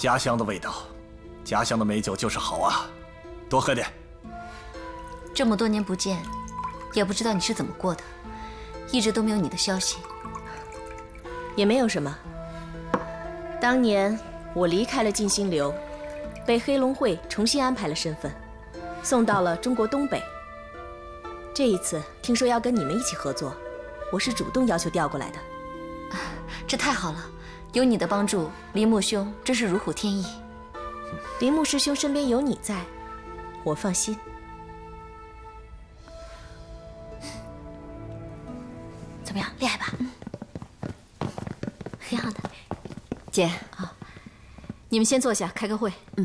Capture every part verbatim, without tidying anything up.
家乡的味道，家乡的美酒就是好啊，多喝点。 这么多年不见，也不知道你是怎么过的，一直都没有你的消息。 也没有什么。当年我离开了静心流，被黑龙会重新安排了身份，送到了中国东北。这一次听说要跟你们一起合作，我是主动要求调过来的。 这太好了，有你的帮助，林木兄真是如虎添翼。 林木师兄身边有你在，我放心。 怎么样，厉害吧？挺好的。 姐啊，你们先坐下，开个会。嗯。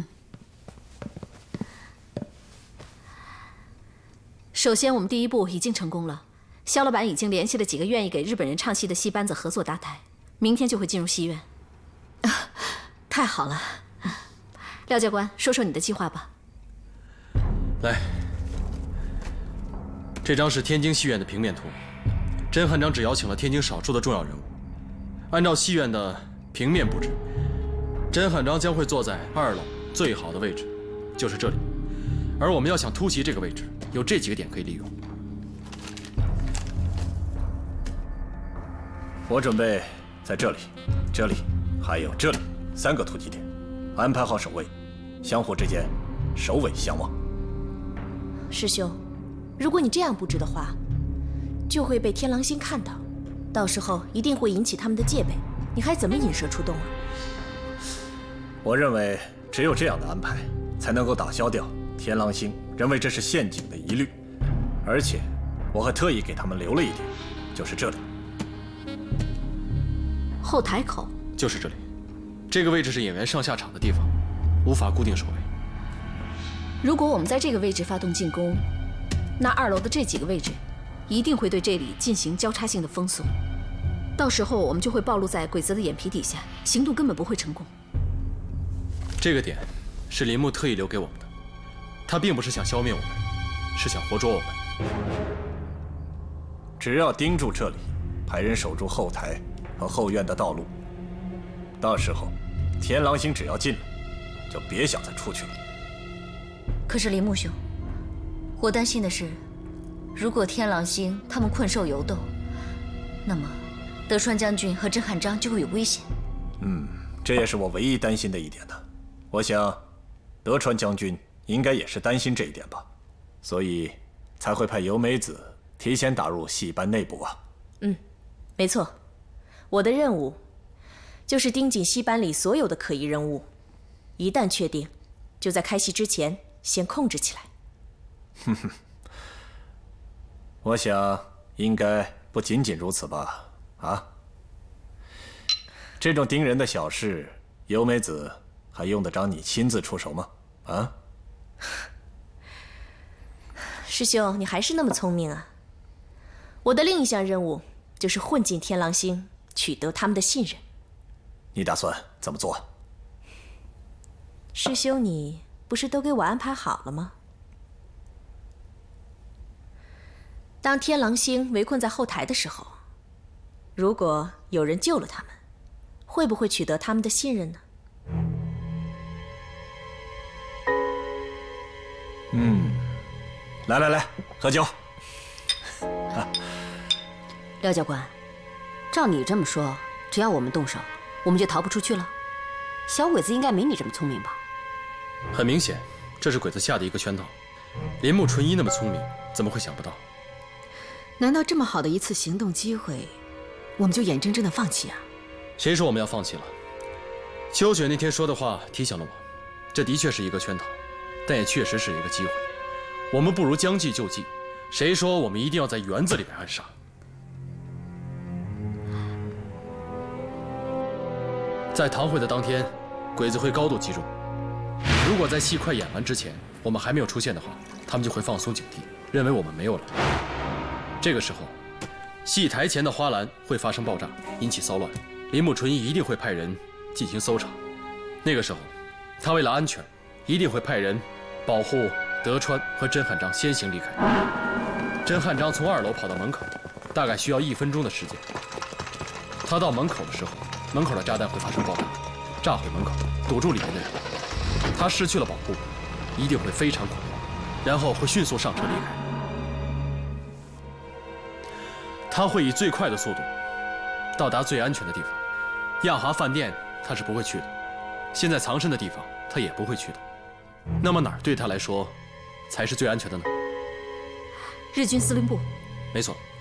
首先，我们第一步已经成功了，肖老板已经联系了几个愿意给日本人唱戏的戏班子合作搭台，明天就会进入戏院。啊，太好了！廖教官，说说你的计划吧。 来，这张是天津戏院的平面图，甄汉章只邀请了天津少数的重要人物。按照戏院的平面布置，甄汉章将会坐在二楼最好的位置，就是这里。而我们要想突袭这个位置，有这几个点可以利用。 我准备在这里、这里，还有这里三个突击点，安排好守卫，相互之间首尾相望。 师兄，如果你这样布置的话，就会被天狼星看到，到时候一定会引起他们的戒备，你还怎么引蛇出洞啊？ 我认为只有这样的安排，才能够打消掉天狼星认为这是陷阱的疑虑。而且，我还特意给他们留了一点，就是这里。 后台口就是这里，这个位置是演员上下场的地方，无法固定守卫。 如果我们在这个位置发动进攻，那二楼的这几个位置一定会对这里进行交叉性的封锁，到时候我们就会暴露在鬼子的眼皮底下，行动根本不会成功。 这个点是林木特意留给我们的，他并不是想消灭我们，是想活捉我们。 只要盯住这里，派人守住后台和后院的道路，到时候天狼星只要进来，就别想再出去了。 可是林木兄，我担心的是，如果天狼星他们困兽犹斗，那么德川将军和甄汉章就会有危险。 嗯，这也是我唯一担心的一点呢。我想，德川将军应该也是担心这一点吧，所以才会派由美子提前打入戏班内部啊。 嗯，没错，我的任务就是盯紧戏班里所有的可疑人物，一旦确定，就在开戏之前先控制起来。 哼哼，我想应该不仅仅如此吧？啊，这种盯人的小事，由美子还用得着你亲自出手吗？啊？ 师兄，你还是那么聪明啊！我的另一项任务就是混进天狼星，取得他们的信任。 你打算怎么做？ 师兄，你不是都给我安排好了吗？当天狼星围困在后台的时候，如果有人救了他们，会不会取得他们的信任呢？ 嗯，来来来，喝酒。 啊、廖教官，照你这么说，只要我们动手，我们就逃不出去了。小鬼子应该没你这么聪明吧？ 很明显，这是鬼子下的一个圈套。铃木纯一那么聪明，怎么会想不到？ 难道这么好的一次行动机会，我们就眼睁睁的放弃啊？ 谁说我们要放弃了？秋雪那天说的话提醒了我，这的确是一个圈套，但也确实是一个机会。我们不如将计就计。谁说我们一定要在园子里面暗杀？在堂会的当天，鬼子会高度集中。如果在戏快演完之前，我们还没有出现的话，他们就会放松警惕，认为我们没有来。这个时候，戏台前的花篮会发生爆炸，引起骚乱。铃木纯一一定会派人进行搜查。那个时候，他为了安全，一定会派人保护德川和甄汉章先行离开。甄汉章从二楼跑到门口，大概需要一分钟的时间。他到门口的时候，门口的炸弹会发生爆炸， 炸毁门口，堵住里面的人。他失去了保护，一定会非常恐慌，然后会迅速上车离开。他会以最快的速度到达最安全的地方。亚华饭店他是不会去的，现在藏身的地方他也不会去的。那么哪儿对他来说才是最安全的呢？ 日军司令部。 没错。